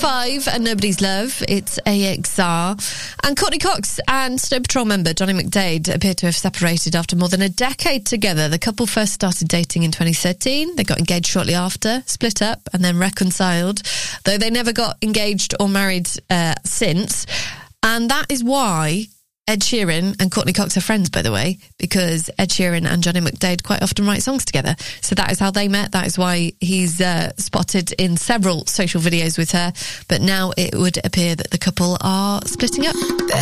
5 and Nobody's Love. It's AXR. And Courtney Cox and Snow Patrol member Johnny McDaid appear to have separated after more than a decade together. The couple first started dating in 2013. They got engaged shortly after, split up, and then reconciled, though they never got engaged or married since. And that is why Ed Sheeran and Courtney Cox are friends, by the way, because Ed Sheeran and Johnny McDaid quite often write songs together. So that is how they met. That is why he's spotted in several social videos with her. But now it would appear that the couple are splitting up.